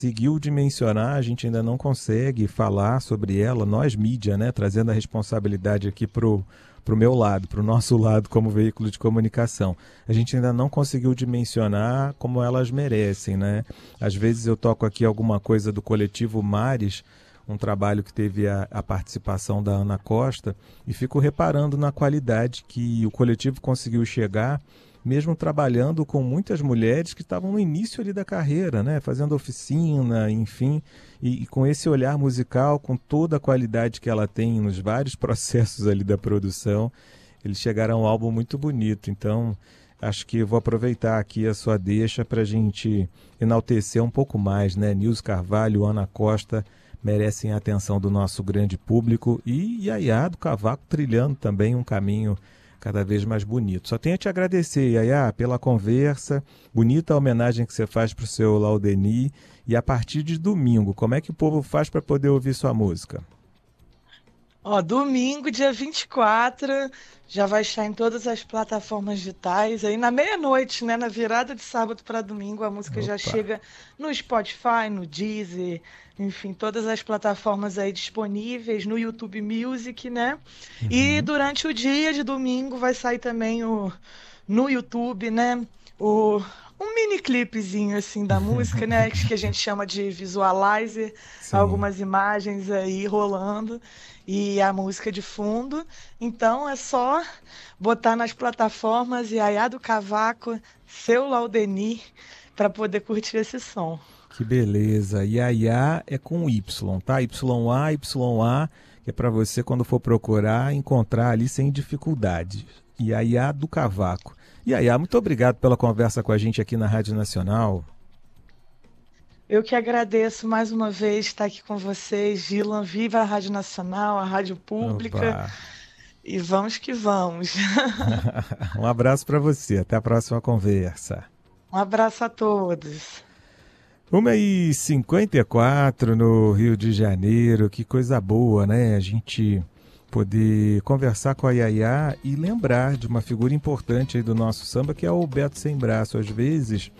conseguiu dimensionar, a gente ainda não consegue falar sobre ela, nós mídia, né, trazendo a responsabilidade aqui para o meu lado, para o nosso lado como veículo de comunicação. A gente ainda não conseguiu dimensionar como elas merecem, né? Às vezes eu toco aqui alguma coisa do coletivo Mares, um trabalho que teve a participação da Ana Costa, e fico reparando na qualidade que o coletivo conseguiu chegar, mesmo trabalhando com muitas mulheres que estavam no início ali da carreira, né? Fazendo oficina, enfim, e com esse olhar musical, com toda a qualidade que ela tem nos vários processos ali da produção, eles chegaram a um álbum muito bonito. Então, acho que eu vou aproveitar aqui a sua deixa para a gente enaltecer um pouco mais, né? Nilce Carvalho, Ana Costa merecem a atenção do nosso grande público, e Yaya do Cavaco trilhando também um caminho cada vez mais bonito. Só tenho a te agradecer, Yaya, pela conversa, bonita a homenagem que você faz para o seu Laudeni. E a partir de domingo, como é que o povo faz para poder ouvir sua música? Ó, domingo, dia 24, já vai estar em todas as plataformas digitais. Aí na meia-noite, né, na virada de sábado para domingo, a música já Opa! chega no Spotify, no Deezer, enfim, todas as plataformas aí disponíveis, no YouTube Music, né? E Uhum. durante o dia de domingo vai sair também no YouTube, né? O, um mini clipezinho assim da música, né? Que a gente chama de visualizer, Sim. algumas imagens aí rolando e a música de fundo. Então é só botar nas plataformas Yaya do Cavaco, seu Laudeni, para poder curtir esse som. Que beleza. Yaya é com Y, tá? YA, YA, que é para você, quando for procurar, encontrar ali sem dificuldade. Yaya do Cavaco. Yaya, muito obrigado pela conversa com a gente aqui na Rádio Nacional. Eu que agradeço mais uma vez estar aqui com vocês, Gilan. Viva a Rádio Nacional, a Rádio Pública. Oba. E vamos que vamos. Um abraço para você. Até a próxima conversa. Um abraço a todos. 1h54 no Rio de Janeiro. Que coisa boa, né? A gente poder conversar com a Yaya e lembrar de uma figura importante aí do nosso samba, que é o Beto Sem Braço. Às vezes,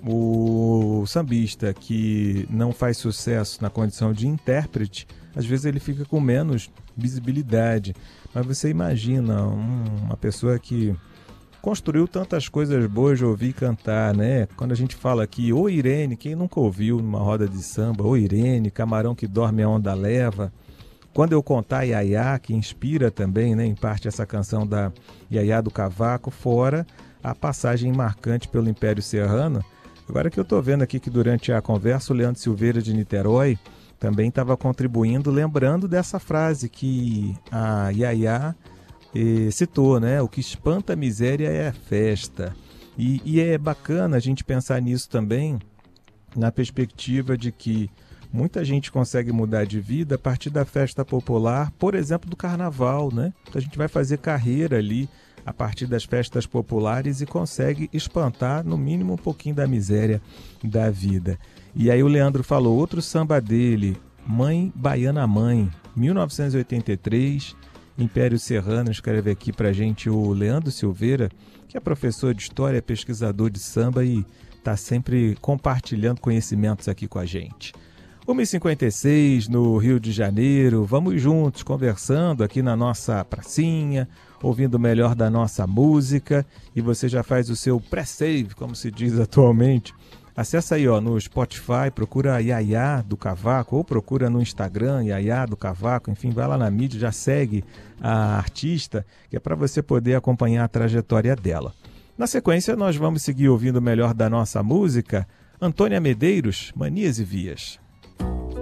o sambista que não faz sucesso na condição de intérprete, às vezes ele fica com menos visibilidade. Mas você imagina uma pessoa que construiu tantas coisas boas de ouvir cantar, né? Quando a gente fala aqui, ô Irene, quem nunca ouviu numa roda de samba, ô Irene, camarão que dorme a onda leva. Quando eu contar Yaya, que inspira também, né, em parte essa canção da Yaya do Cavaco, fora a passagem marcante pelo Império Serrano. Agora que eu estou vendo aqui que durante a conversa o Leandro Silveira de Niterói também estava contribuindo, lembrando dessa frase que a Yaya citou, né? O que espanta a miséria é a festa. E é bacana a gente pensar nisso também, na perspectiva de que muita gente consegue mudar de vida a partir da festa popular, por exemplo, do carnaval, né? Então a gente vai fazer carreira ali a partir das festas populares e consegue espantar, no mínimo, um pouquinho da miséria da vida. E aí o Leandro falou, outro samba dele, Mãe Baiana Mãe, 1983, Império Serrano. Escreve aqui pra gente o Leandro Silveira, que é professor de história, pesquisador de samba e está sempre compartilhando conhecimentos aqui com a gente. 1h56 no Rio de Janeiro, vamos juntos conversando aqui na nossa pracinha, ouvindo o melhor da nossa música, e você já faz o seu pré-save, como se diz atualmente. Acessa aí no Spotify, procura Yaya do Cavaco, ou procura no Instagram Yaya do Cavaco, enfim, vai lá na mídia, já segue a artista, que é para você poder acompanhar a trajetória dela. Na sequência, nós vamos seguir ouvindo o melhor da nossa música, Antônia Medeiros, Manias e Vias.